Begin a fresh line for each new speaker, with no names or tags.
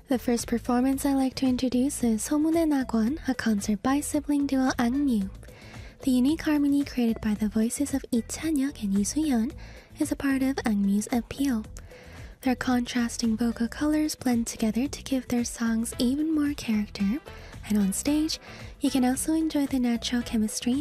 The first performance I like to introduce is 소문의 낙원, a concert by sibling duo Angmyu. The unique harmony created by the voices of Lee Chan-hyuk and Lee Soo-hyun is a part of Angmyu's appeal. Their contrasting vocal colors blend together to give their songs even more character, and on stage, you can also enjoy the natural chemistry